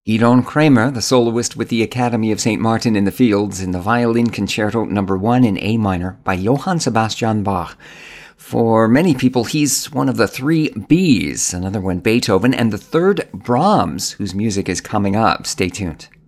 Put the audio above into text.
Idon Kramer, the soloist with the Academy of St. Martin in the Fields, in the Violin Concerto No. 1 in A minor by Johann Sebastian Bach. For many people, he's one of the three Bs, another one Beethoven, and the third Brahms, whose music is coming up. Stay tuned.